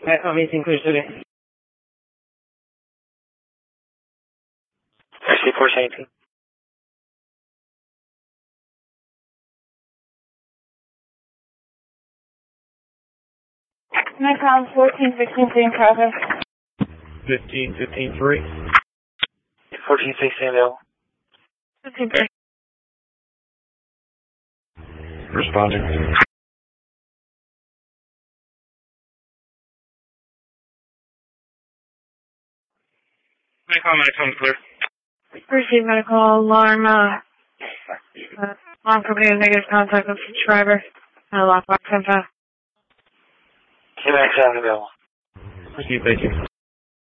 Amazing Clear City. C418. Nikon 1415 in progress. 15-15-3. 14-6 available. 15-3. Responding. Medical clear. Receive medical alarm, alarm company has negative contact with subscriber. Lockbox info. TMAX 7 available. Receive, thank you.